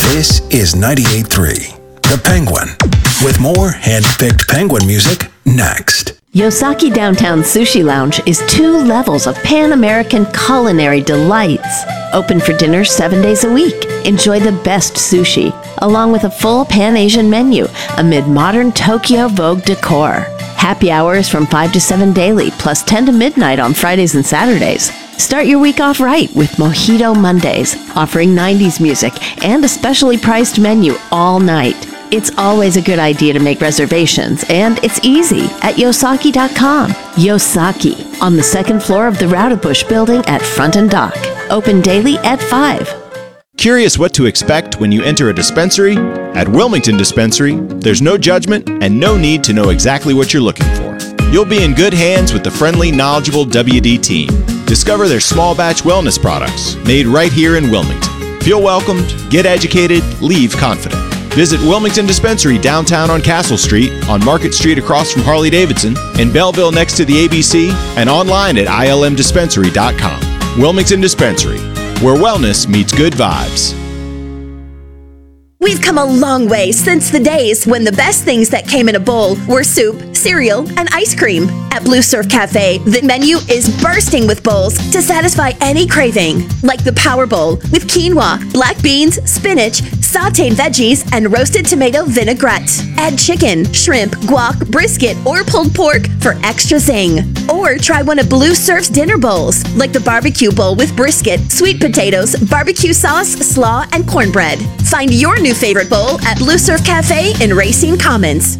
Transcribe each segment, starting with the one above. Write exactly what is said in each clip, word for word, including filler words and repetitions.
This is ninety-eight point three, The Penguin, with more hand-picked Penguin music next. Yosaki Downtown Sushi Lounge is two levels of Pan-American culinary delights. Open for dinner seven days a week. Enjoy the best sushi, along with a full Pan-Asian menu amid modern Tokyo Vogue decor. Happy hours from five to seven daily, plus ten to midnight on Fridays and Saturdays. Start your week off right with Mojito Mondays, offering nineties music and a specially priced menu all night. It's always a good idea to make reservations, and it's easy at yosaki dot com. Yosaki, on the second floor of the Rowdebush building at Front and Dock. Open daily at five. Curious what to expect when you enter a dispensary? At Wilmington Dispensary, there's no judgment and no need to know exactly what you're looking for. You'll be in good hands with the friendly, knowledgeable W D team. Discover their small batch wellness products made right here in Wilmington. Feel welcomed, get educated, leave confident. Visit Wilmington Dispensary downtown on Castle Street, on Market Street across from Harley-Davidson, in Belleville next to the A B C, and online at I L M dispensary dot com. Wilmington Dispensary, where wellness meets good vibes. We've come a long way since the days when the best things that came in a bowl were soup, cereal, and ice cream. At Blue Surf Cafe, the menu is bursting with bowls to satisfy any craving, like the Power Bowl with quinoa, black beans, spinach, sautéed veggies, and roasted tomato vinaigrette. Add chicken, shrimp, guac, brisket, or pulled pork for extra zing. Or try one of Blue Surf's dinner bowls, like the barbecue bowl with brisket, sweet potatoes, barbecue sauce, slaw, and cornbread. Find your new favorite bowl at Blue Surf Cafe in Racine Commons.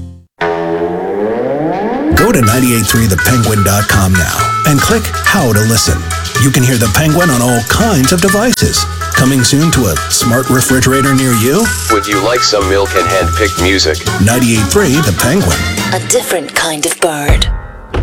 Go to ninety-eight point three the penguin dot com now and click How to Listen. You can hear The Penguin on all kinds of devices. Coming soon to a smart refrigerator near you? Would you like some milk and hand-picked music? ninety-eight point three The Penguin. A different kind of bird.